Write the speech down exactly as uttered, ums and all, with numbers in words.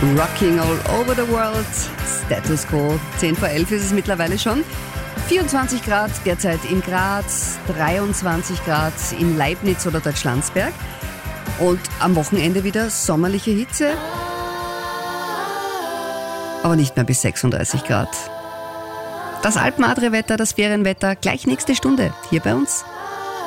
Rocking all over the world, Status Quo. zehn vor elf ist es mittlerweile schon. vierundzwanzig Grad derzeit in Graz, dreiundzwanzig Grad in Leibniz oder Deutschlandsberg. Und am Wochenende wieder sommerliche Hitze. Aber nicht mehr bis sechsunddreißig Grad. Das Alpenadre-Wetter, das Ferienwetter, gleich nächste Stunde hier bei uns.